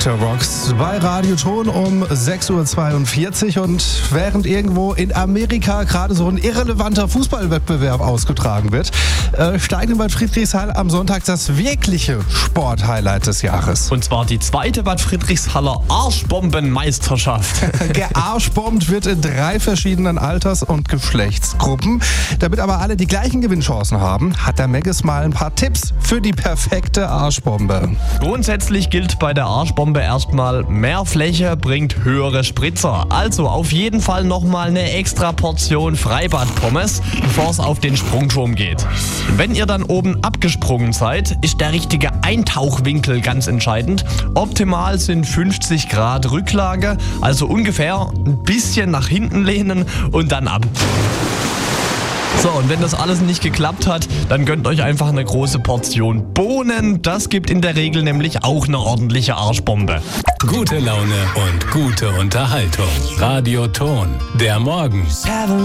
After Rocks bei Radio Ton um 6.42 Uhr. Und während irgendwo in Amerika gerade so ein irrelevanter Fußballwettbewerb ausgetragen wird, steigen in Bad Friedrichshall am Sonntag das wirkliche Sporthighlight des Jahres. Und zwar die zweite Bad Friedrichshaller Arschbombenmeisterschaft. Gearschbombt wird in 3 verschiedenen Alters- und Geschlechtsgruppen. Damit aber alle die gleichen Gewinnchancen haben, hat der Megges mal ein paar Tipps für die perfekte Arschbombe. Grundsätzlich gilt bei der Arschbombe erstmal, mehr Fläche bringt höhere Spritzer. Also auf jeden Fall nochmal eine extra Portion Freibad-Pommes, bevor es auf den Sprungturm geht. Wenn ihr dann oben abgesprungen seid, ist der richtige Eintauchwinkel ganz entscheidend. Optimal sind 50 Grad Rücklage, also ungefähr ein bisschen nach hinten lehnen und dann ab. So, und wenn das alles nicht geklappt hat, dann gönnt euch einfach eine große Portion Bohnen. Das gibt in der Regel nämlich auch eine ordentliche Arschbombe. Gute Laune und gute Unterhaltung. Radio Ton, der Morgen.